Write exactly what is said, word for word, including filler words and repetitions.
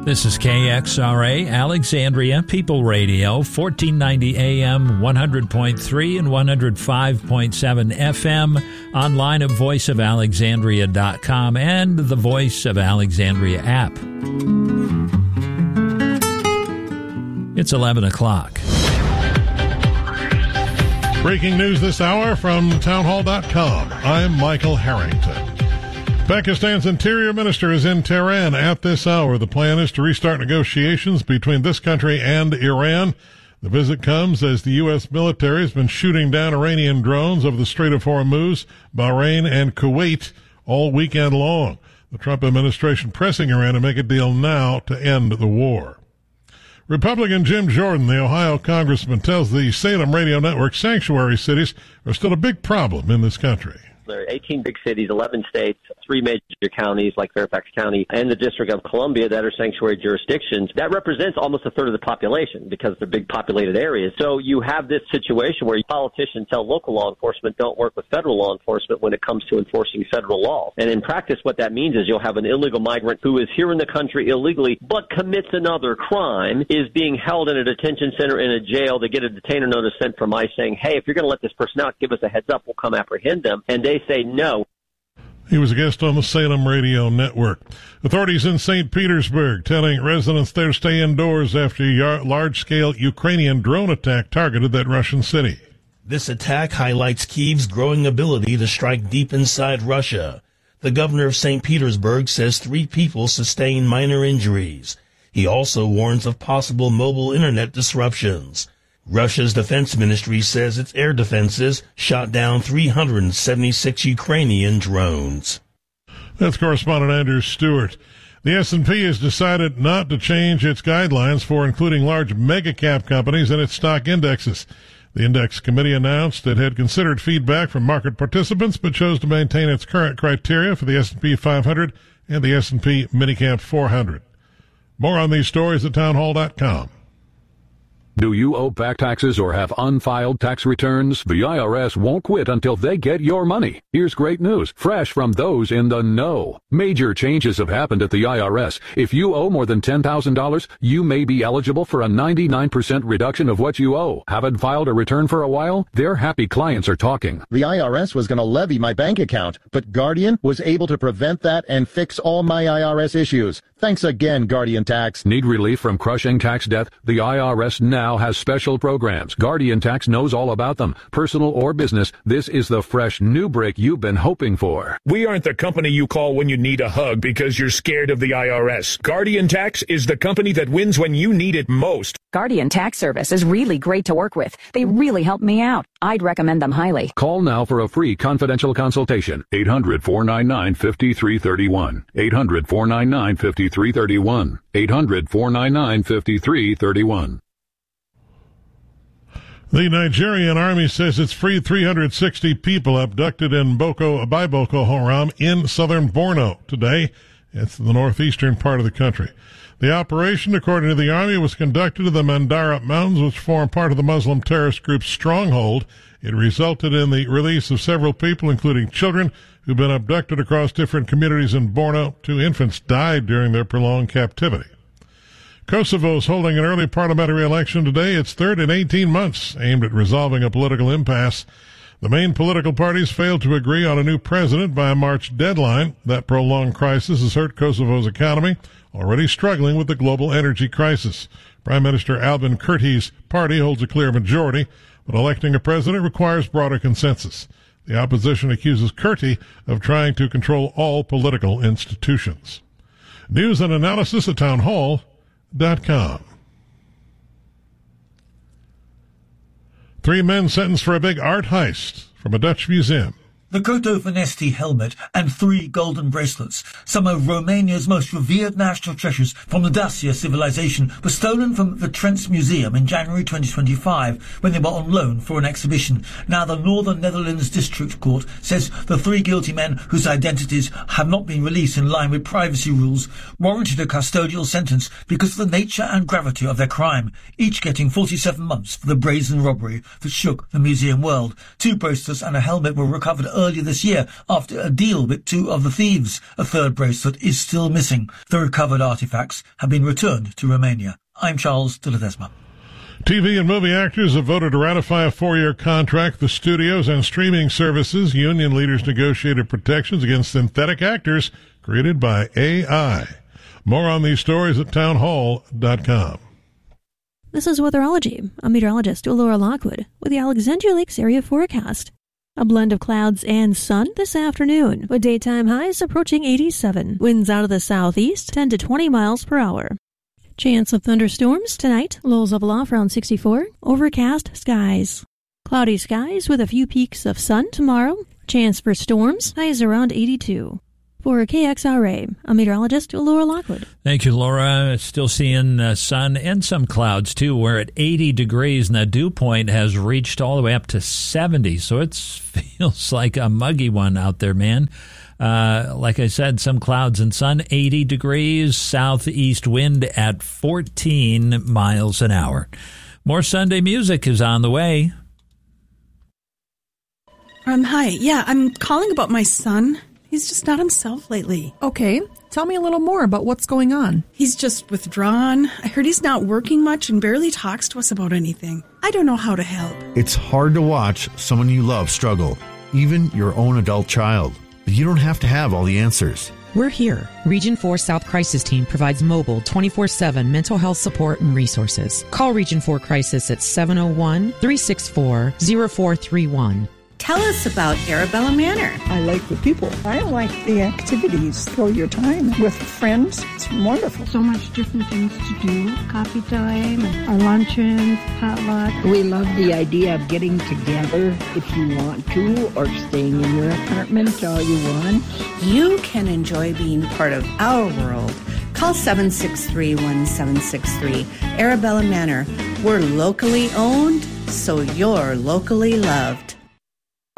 This is K X R A, Alexandria People Radio, fourteen ninety A M, one hundred point three and one hundred five point seven F M, online at voice of alexandria dot com and the Voice of Alexandria app. It's eleven o'clock. Breaking news this hour from townhall dot com. I'm Michael Harrington. Pakistan's interior minister is in Tehran at this hour. The plan is to restart negotiations between this country and Iran. The visit comes as the U S military has been shooting down Iranian drones over the Strait of Hormuz, Bahrain, and Kuwait all weekend long. The Trump administration pressing Iran to make a deal now to end the war. Republican Jim Jordan, the Ohio congressman, tells the Salem Radio Network sanctuary cities are still a big problem in this country. There are eighteen big cities, eleven states, three major counties like Fairfax County and the District of Columbia that are sanctuary jurisdictions. That represents almost a third of the population because they're big populated areas. So you have this situation where politicians tell local law enforcement don't work with federal law enforcement when it comes to enforcing federal law. And in practice, what that means is you'll have an illegal migrant who is here in the country illegally but commits another crime, is being held in a detention center in a jail. They get a detainer notice sent from ICE saying, hey, if you're going to let this person out, give us a heads up. We'll come apprehend them. And they say no. He was a guest on the Salem Radio Network. Authorities in Saint Petersburg telling residents there to stay indoors after a large-scale Ukrainian drone attack targeted that Russian city. This attack highlights Kyiv's growing ability to strike deep inside Russia. The governor of Saint Petersburg says three people sustained minor injuries. He also warns of possible mobile internet disruptions. Russia's defense ministry says its air defenses shot down three hundred seventy-six Ukrainian drones. That's correspondent Andrew Stewart. The S and P has decided not to change its guidelines for including large mega-cap companies in its stock indexes. The index committee announced it had considered feedback from market participants but chose to maintain its current criteria for the S and P five hundred and the S and P Minicap four hundred. More on these stories at townhall dot com. Do you owe back taxes or have unfiled tax returns? The I R S won't quit until they get your money. Here's great news, fresh from those in the know. Major changes have happened at the I R S. If you owe more than ten thousand dollars, you may be eligible for a ninety-nine percent reduction of what you owe. Haven't filed a return for a while? Their happy clients are talking. The I R S was going to levy my bank account, but Guardian was able to prevent that and fix all my I R S issues. Thanks again, Guardian Tax. Need relief from crushing tax debt? The I R S now has special programs. Guardian Tax knows all about them. Personal or business, this is the fresh new break you've been hoping for. We aren't the company you call when you need a hug because you're scared of the I R S. Guardian Tax is the company that wins when you need it most. Guardian Tax Service is really great to work with. They really help me out. I'd recommend them highly. Call now for a free confidential consultation. eight hundred, four nine nine, five three three one. eight hundred, four nine nine, five three three one. eight hundred, four nine nine, five three three one. The Nigerian army says it's freed three hundred sixty people abducted in Boko, by Boko Haram in southern Borno today. It's the northeastern part of the country. The operation, according to the Army, was conducted in the Mandara Mountains, which form part of the Muslim terrorist group's stronghold. It resulted in the release of several people, including children, who've been abducted across different communities in Borno. Two infants died during their prolonged captivity. Kosovo is holding an early parliamentary election today, its third in eighteen months, aimed at resolving a political impasse. The main political parties failed to agree on a new president by a March deadline. That prolonged crisis has hurt Kosovo's economy, already struggling with the global energy crisis. Prime Minister Albin Kurti's party holds a clear majority, but electing a president requires broader consensus. The opposition accuses Kurti of trying to control all political institutions. News and analysis at townhall dot com. Three men sentenced for a big art heist from a Dutch museum. The Koto Vanesti helmet and three golden bracelets, some of Romania's most revered national treasures from the Dacia civilization, were stolen from the Trents Museum in January twenty twenty-five when they were on loan for an exhibition. Now the Northern Netherlands District Court says the three guilty men, whose identities have not been released in line with privacy rules, warranted a custodial sentence because of the nature and gravity of their crime, each getting forty-seven months for the brazen robbery that shook the museum world. Two bracelets and a helmet were recovered earlier earlier this year after a deal with two of the thieves. A third bracelet is still missing. The recovered artifacts have been returned to Romania. I'm Charles de Ledesma. T V and movie actors have voted to ratify a four-year contract. The studios and streaming services union leaders negotiated protections against synthetic actors created by A I. More on these stories at townhall dot com. This is Weatherology. I'm meteorologist Laura Lockwood with the Alexandria Lakes area forecast. A blend of clouds and sun this afternoon, with daytime highs approaching eighty-seven. Winds out of the southeast, ten to twenty miles per hour. Chance of thunderstorms tonight, lows level off around sixty-four. Overcast skies. Cloudy skies with a few peaks of sun tomorrow. Chance for storms, highs around eighty-two. For K X R A, I'm meteorologist Laura Lockwood. Thank you, Laura. Still seeing uh, sun and some clouds, too. We're at eighty degrees, and the dew point has reached all the way up to seventy, so it feels like a muggy one out there, man. Uh, like I said, some clouds and sun, eighty degrees, southeast wind at fourteen miles an hour. More Sunday music is on the way. Um, hi. Yeah, I'm calling about my son. He's just not himself lately. Okay. Tell me a little more about what's going on. He's just withdrawn. I heard he's not working much and barely talks to us about anything. I don't know how to help. It's hard to watch someone you love struggle, even your own adult child. But you don't have to have all the answers. We're here. Region four South Crisis Team provides mobile twenty-four seven mental health support and resources. Call Region four Crisis at seven oh one, three six four, oh four three one. Tell us about Arabella Manor. I like the people. I like the activities. Throw your time with friends. It's wonderful. So much different things to do. Coffee time, our luncheons, potluck. We love the idea of getting together if you want to, or staying in your apartment all you want. You can enjoy being part of our world. Call seven six three, one seven six three. Arabella Manor. We're locally owned, so you're locally loved.